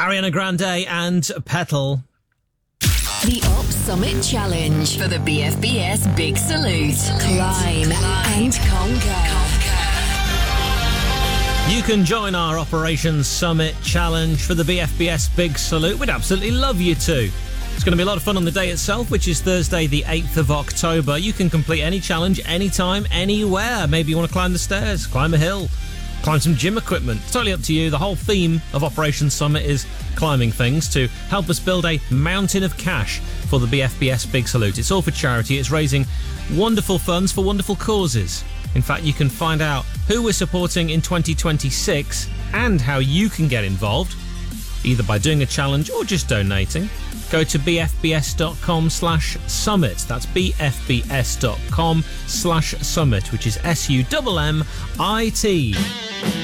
Ariana Grande and Petal. The Up Summit Challenge for the BFBS Big Salute. Climb and conquer. You can join our Operation Summit Challenge for the BFBS Big Salute. We'd absolutely love you to. It's going to be a lot of fun on the day itself, which is Thursday, the 8th of October. You can complete any challenge, anytime, anywhere. Maybe you want to climb the stairs, climb a hill, climb some gym equipment. It's totally up to you. The whole theme of Operation Summit is climbing things to help us build a mountain of cash for the BFBS Big Salute. It's all for charity. It's raising wonderful funds for wonderful causes. In fact, you can find out who we're supporting in 2026 and how you can get involved, either by doing a challenge or just donating. Go to bfbs.com/summit. That's bfbs.com/summit, which is SUMMIT.